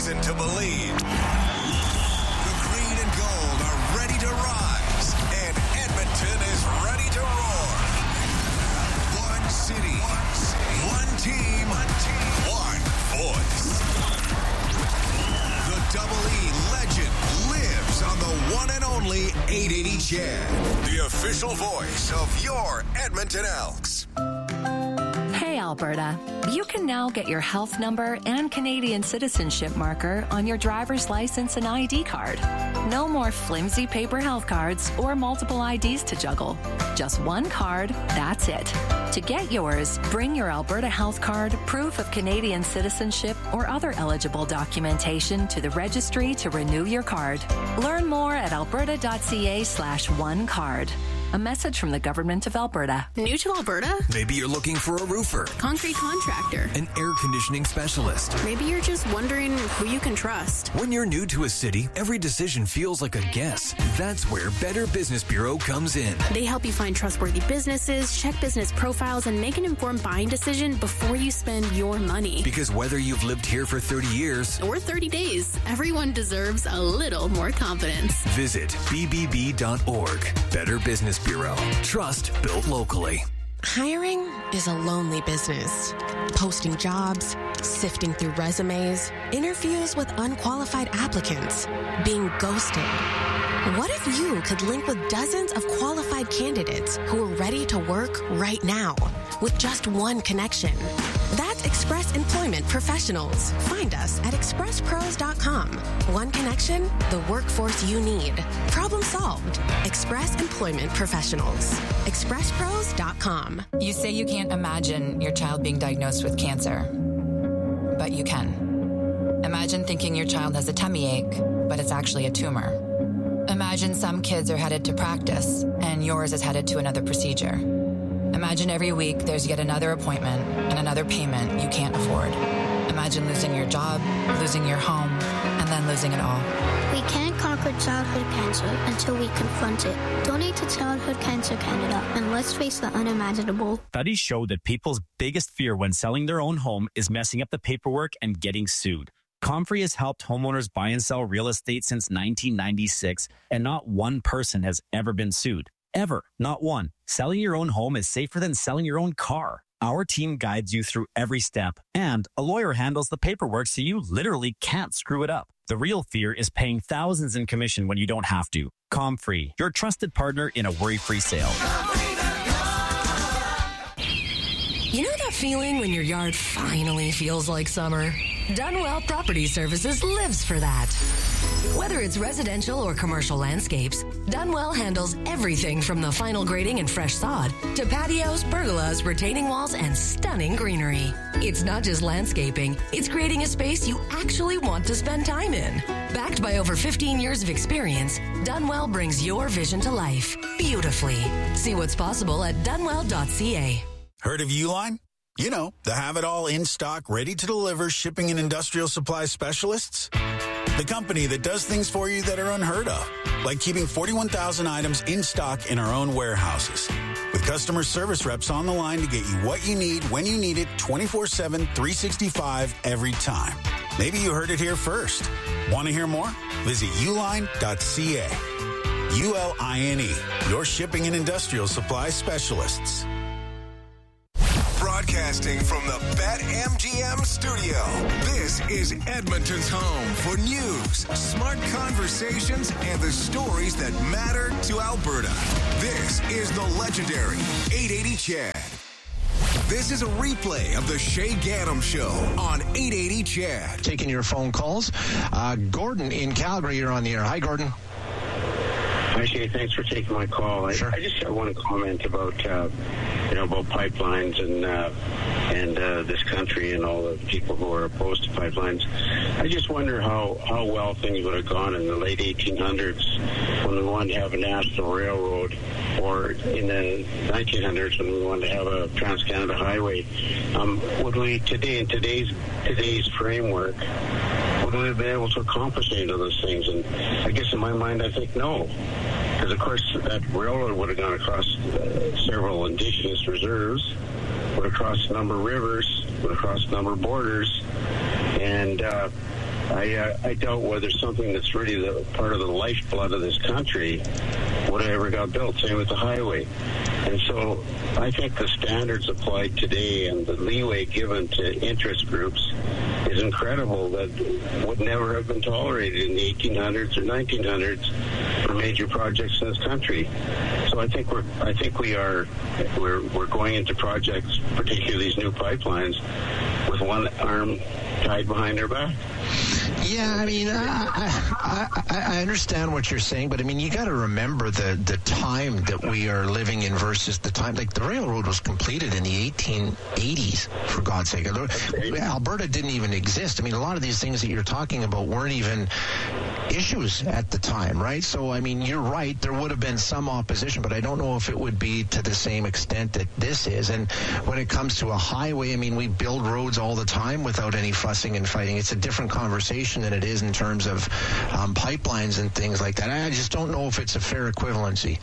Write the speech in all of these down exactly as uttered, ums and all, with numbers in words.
reason to believe. The green and gold are ready to rise, and Edmonton is ready to roar. One city, one, city, one team, one team, one voice. The Double E legend lives on the one and only eight eighty C H E D, the official voice of your Edmonton Elks. Hey, Alberta. You can now get your health number and Canadian citizenship marker on your driver's license and I D card. No more flimsy paper health cards or multiple I Ds to juggle. Just one card, that's it. To get yours, bring your Alberta health card, proof of Canadian citizenship, or other eligible documentation to the registry to renew your card. Learn more at alberta.ca slash one card. A message from the Government of Alberta. New to Alberta? Maybe you're looking for a roofer, concrete contractor, an air conditioning specialist. Maybe you're just wondering who you can trust. When you're new to a city, every decision feels like a guess. That's where Better Business Bureau comes in. They help you find trustworthy businesses, check business profiles, and make an informed buying decision before you spend your money. Because whether you've lived here for thirty years or thirty days, everyone deserves a little more confidence. Visit b b b dot org. Better Business Bureau. Trust built locally. Hiring is a lonely business. Posting jobs, sifting through resumes, interviews with unqualified applicants, being ghosted. What if you could link with dozens of qualified candidates who are ready to work right now with just one connection? That's Express Employment Professionals. Find us at express pros dot com. One connection, the workforce you need. Problem solved. Express Employment Professionals. express pros dot com. You say you can't imagine your child being diagnosed with cancer, but you can. Imagine thinking your child has a tummy ache, but it's actually a tumor. Imagine some kids are headed to practice, and yours is headed to another procedure. Imagine every week there's yet another appointment and another payment you can't afford. Imagine losing your job, losing your home, and then losing it all. We can't conquer childhood cancer until we confront it. Donate to Childhood Cancer Canada, and let's face the unimaginable. Studies show that people's biggest fear when selling their own home is messing up the paperwork and getting sued. Comfrey has helped homeowners buy and sell real estate since nineteen ninety-six, and not one person has ever been sued. Ever. Not one. Selling your own home is safer than selling your own car. Our team guides you through every step, and a lawyer handles the paperwork so you literally can't screw it up. The real fear is paying thousands in commission when you don't have to. Comfrey, your trusted partner in a worry-free sale. You know that feeling when your yard finally feels like summer? Dunwell Property Services lives for that. Whether it's residential or commercial landscapes, Dunwell handles everything from the final grading and fresh sod to patios, pergolas, retaining walls, and stunning greenery. It's not just landscaping, it's creating a space you actually want to spend time in. Backed by over fifteen years of experience, Dunwell brings your vision to life beautifully. See what's possible at dunwell dot c a. Heard of Uline? You know, the have-it-all in-stock, ready-to-deliver shipping and industrial supply specialists. The company that does things for you that are unheard of, like keeping forty-one thousand items in stock in our own warehouses. With customer service reps on the line to get you what you need, when you need it, twenty-four seven, three sixty-five, every time. Maybe you heard it here first. Want to hear more? Visit uline dot c a. U L I N E, your shipping and industrial supply specialists. Broadcasting from the BetMGM studio, this is Edmonton's home for news, smart conversations, and the stories that matter to Alberta. This is the legendary eight eighty C H E D. This is a replay of the Shay Gaddam Show on eight eighty C H E D. Taking your phone calls. Uh, Gordon in Calgary, you're on the air. Hi, Gordon. Hi, Shay. Thanks for taking my call. I, sure. I just want to comment about, uh, you know, about pipelines and uh, and uh, this country and all the people who are opposed to pipelines. I just wonder how, how well things would have gone in the late eighteen hundreds when we wanted to have a national railroad, or in the nineteen hundreds when we wanted to have a Trans-Canada Highway. Um, would we today in today's today's framework? Would we have been able to accomplish any of those things? And I guess in my mind, I think no. Because, of course, that railroad would have gone across uh, several indigenous reserves, would have crossed a number of rivers, would have crossed a number of borders, and uh, I uh, I doubt whether something that's really the part of the lifeblood of this country would have ever got built. Same with the highway. And so I think the standards applied today and the leeway given to interest groups is incredible, that would never have been tolerated in the eighteen hundreds or nineteen hundreds for major projects in this country. So I think we're I think we are we're we're going into projects, particularly these new pipelines, with one arm tied behind our back. Yeah, I mean, I, I, I understand what you're saying, but I mean, you got to remember the, the time that we are living in versus the time. Like, the railroad was completed in the eighteen eighties, for God's sake. Alberta didn't even exist. I mean, a lot of these things that you're talking about weren't even issues at the time, right? So, I mean, you're right. There would have been some opposition, but I don't know if it would be to the same extent that this is. And when it comes to a highway, I mean, we build roads all the time without any fussing and fighting. It's a different conversation than it is in terms of um, pipelines and things like that. I just don't know if it's a fair equivalency.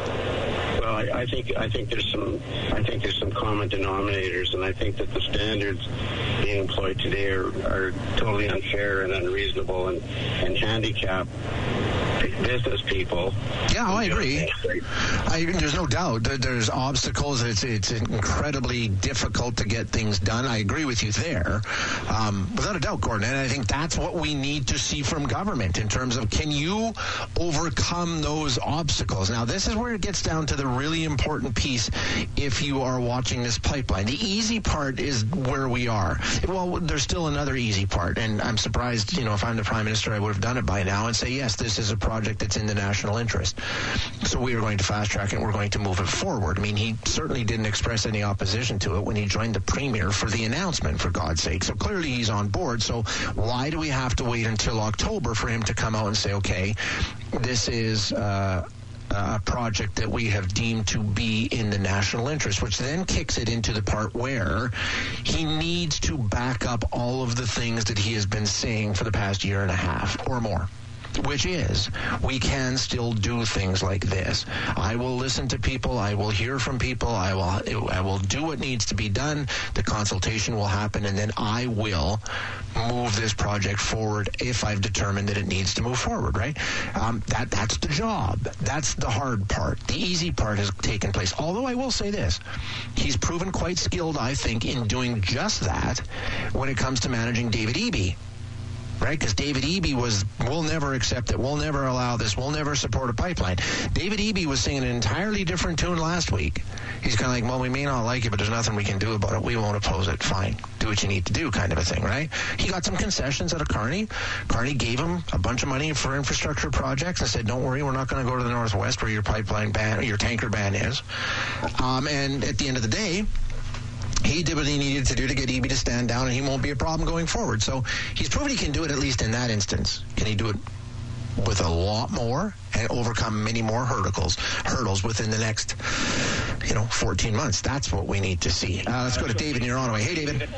Well, I, I think I think there's some I think there's some common denominators, and I think that the standards being employed today are, are totally unfair and unreasonable and, and handicap business people. Yeah, I agree. I, there's no doubt that there's obstacles. It's it's incredibly difficult to get things done. I agree with you there, um, without a doubt, Gordon. And I think that's what we need to see from government in terms of, can you overcome those obstacles? Now, this is where it gets down to the really important piece if you are watching this pipeline. The easy part is where we are. Well, there's still another easy part, and I'm surprised, you know, if I'm the Prime Minister, I would have done it by now and say, yes, this is a project that's in the national interest. So we are going to fast track it and we're going to move it forward. I mean, he certainly didn't express any opposition to it when he joined the Premier for the announcement, for God's sake. So clearly he's on board. So why do we have to wait until October for him to come out and say, okay, this is uh, a project that we have deemed to be in the national interest, which then kicks it into the part where he needs to back up all of the things that he has been saying for the past year and a half or more, which is, we can still do things like this. I will listen to people. I will hear from people. I will I will do what needs to be done. The consultation will happen, and then I will move this project forward if I've determined that it needs to move forward, right? Um, that That's the job. That's the hard part. The easy part has taken place. Although I will say this, he's proven quite skilled, I think, in doing just that when it comes to managing David Eby. Right, because David Eby was, we'll never accept it, we'll never allow this, we'll never support a pipeline. David Eby was singing an entirely different tune last week. He's kind of like, well, we may not like it, but there's nothing we can do about it. We won't oppose it. Fine. Do what you need to do, kind of a thing, right? He got some concessions out of Carney. Carney gave him a bunch of money for infrastructure projects and said, don't worry, we're not going to go to the Northwest where your pipeline ban, your tanker ban is. Um, and at the end of the day, he did what he needed to do to get Eby to stand down, and he won't be a problem going forward. So he's proven he can do it, at least in that instance. Can he do it with a lot more and overcome many more hurdles hurdles within the next, you know, fourteen months? That's what we need to see. Uh, let's go to David in Oronaway. Hey, David.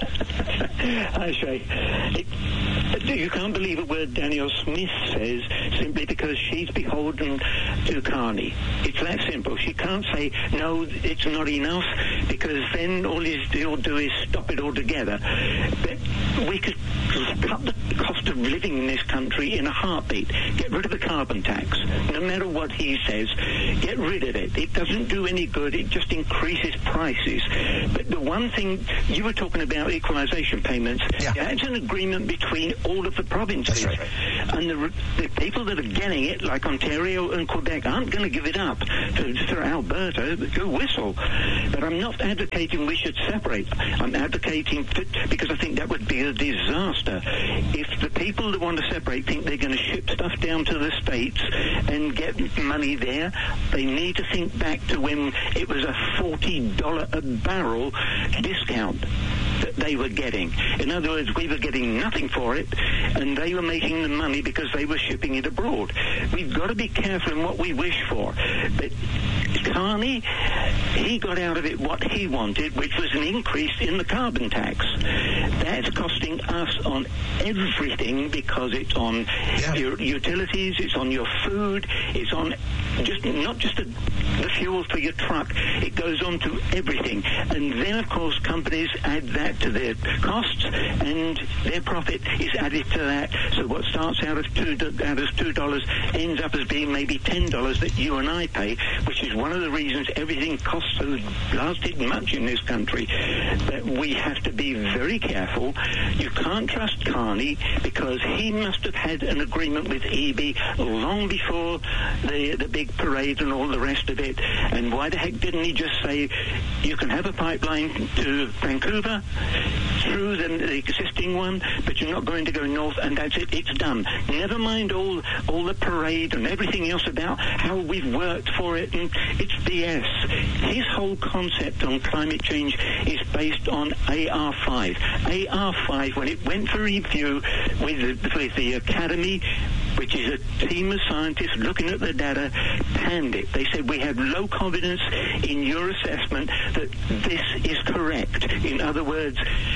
Hi, Shay. It, you can't believe a word Danielle Smith says simply because she's beholden to Carney. It's that simple. She can't say, no, it's not enough, because then all he'll do is stop it altogether. But we could cut the cost of living in this country in a heartbeat. Get rid of the carbon tax. No matter what he says, get rid of it. It doesn't do any good. It just increases prices. But the one thing, you were talking about equalisation payments. Yeah. That's an agreement between all of the provinces. That's right. And the, the people that are getting it, like Ontario and Quebec, aren't going to give it up to, to Alberta. Go whistle. But I'm not advocating we should separate. I'm advocating for, because I think that would be a disaster. If the people that want to separate think they're going to ship stuff down to the States and get money there, they need to think back to when it was a forty dollars a barrel discount that they were getting. In other words, we were getting nothing for it, and they were making the money because they were shipping it abroad. We've got to be careful in what we wish for. But Carney, he got out of it what he wanted, which was an increase in the carbon tax. That's costing us on everything, because it's on yeah. your utilities, it's on your food, it's on just not just the the fuel for your truck. It goes on to everything. And then, of course, companies add that to their costs, and their profit is added to that. So what starts out as two, out as two dollars ends up as being maybe ten dollars that you and I pay, which is one of the reasons everything costs so blasted much in this country. But we have to be very careful. You can't trust Carney, because he must have had an agreement with E B long before the the big parade and all the rest of it. And why the heck didn't he just say, you can have a pipeline to Vancouver through the, the existing one, but you're not going to go north, and that's it, it's done. Never mind all all the parade and everything else about how we've worked for it, and it's B S. His whole concept on climate change is based on A R five. A R five, when it went for review with the, with the Academy, which is a team of scientists looking at the data, panned it. They said, we have low confidence in your assessment that this is correct. In other words,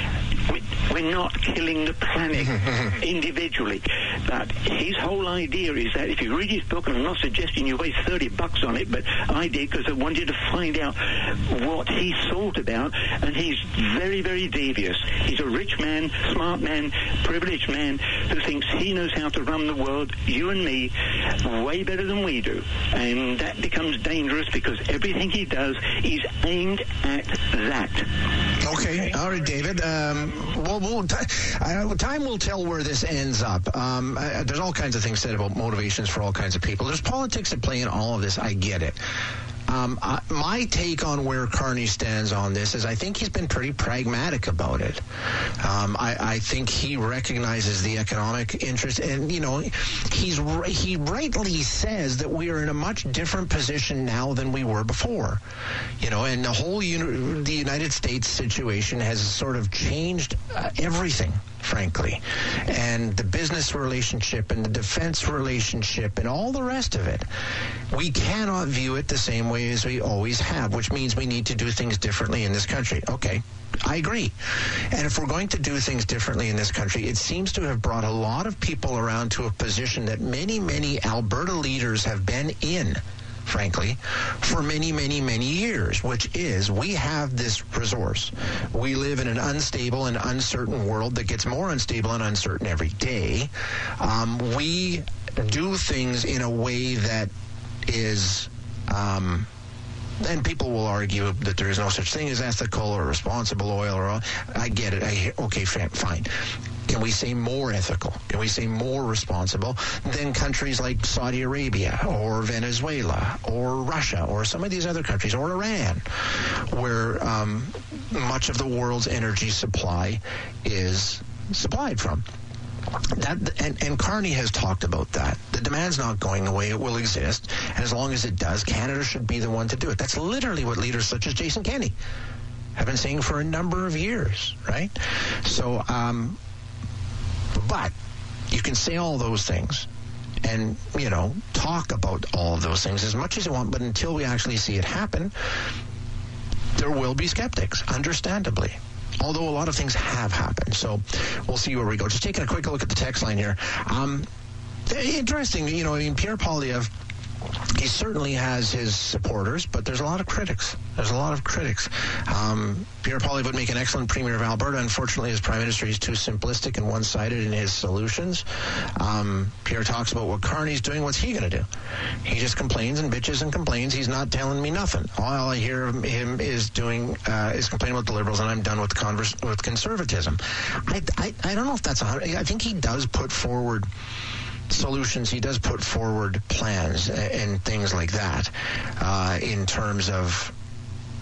we're not killing the planet individually. But his whole idea is that if you read his book, and I'm not suggesting you waste thirty bucks on it, but I did because I wanted to find out what he thought about, and he's very, very devious. He's a rich man, smart man, privileged man who thinks he knows how to run the world, you and me, way better than we do. And that becomes dangerous because everything he does is aimed at that. Okay. All right, David. Um, well, we'll t- uh, time will tell where this ends up. Um, uh, there's all kinds of things said about motivations for all kinds of people. There's politics at play in all of this. I get it. Um, uh, my take on where Carney stands on this is I think he's been pretty pragmatic about it. Um, I, I think he recognizes the economic interest, and, you know, he's he rightly says that we are in a much different position now than we were before. You know, and the whole uni- the United States situation has sort of changed uh, everything, frankly, and the business relationship and the defense relationship and all the rest of it. We cannot view it the same way as we always have, which means we need to do things differently in this country. Okay, I agree. And if we're going to do things differently in this country, it seems to have brought a lot of people around to a position that many, many Alberta leaders have been in, frankly, for many, many, many years, which is we have this resource. We live in an unstable and uncertain world that gets more unstable and uncertain every day. Um, we do things in a way that is... Um, and people will argue that there is no such thing as ethical or responsible oil. Or I get it. I, okay, fine. Can we say more ethical? Can we say more responsible than countries like Saudi Arabia or Venezuela or Russia or some of these other countries, or Iran, where um, much of the world's energy supply is supplied from? That, and, and Carney has talked about that. The demand's not going away. It will exist. And as long as it does, Canada should be the one to do it. That's literally what leaders such as Jason Kenney have been saying for a number of years, right? So, um, but you can say all those things and, you know, talk about all of those things as much as you want, but until we actually see it happen, there will be skeptics, understandably. Although a lot of things have happened. So we'll see where we go. Just taking a quick look at the text line here. Um, interesting, you know, I mean, Pierre Poilievre, he certainly has his supporters, but there's a lot of critics. There's a lot of critics. Um, Pierre Poilievre would make an excellent Premier of Alberta. Unfortunately, as Prime Minister, he's too simplistic and one-sided in his solutions. Um, Pierre talks about what Carney's doing. What's he going to do? He just complains and bitches and complains. He's not telling me nothing. All I hear of him is doing uh, is complaining about the Liberals, and I'm done with converse, with conservatism. I, I, I don't know if that's a hundred. I think he does put forward solutions. He does put forward plans and things like that uh, in terms of